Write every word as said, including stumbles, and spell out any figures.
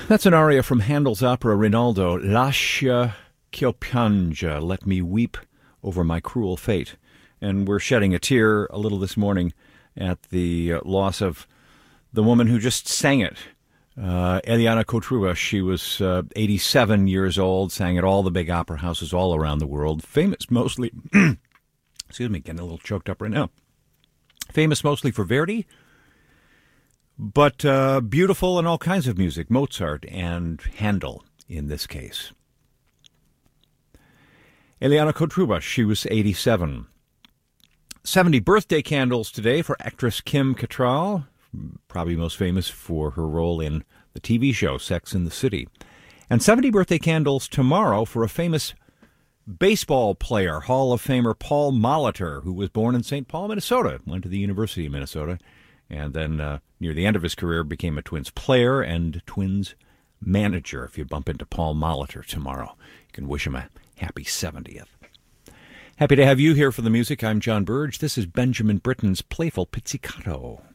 That's an aria from Handel's opera Rinaldo, Lascia ch'io pianga, Let Me Weep Over My Cruel Fate. And we're shedding a tear a little this morning at the loss of the woman who just sang it, uh, Eliana Kotruba. She was uh, eighty-seven years old, sang at all the big opera houses all around the world, famous mostly, excuse me, getting a little choked up right now, famous mostly for Verdi, but uh, beautiful in all kinds of music, Mozart and Handel in this case. Eliana Kotruba, she was eighty-seven. seventy birthday candles today for actress Kim Cattrall, probably most famous for her role in the T V show Sex and the City. And seventy birthday candles tomorrow for a famous baseball player, Hall of Famer Paul Molitor, who was born in Saint Paul, Minnesota, went to the University of Minnesota, and then uh, near the end of his career became a Twins player and Twins manager. If you bump into Paul Molitor tomorrow, you can wish him a happy seventieth. Happy to have you here for the music. I'm John Burge. This is Benjamin Britten's Playful Pizzicato.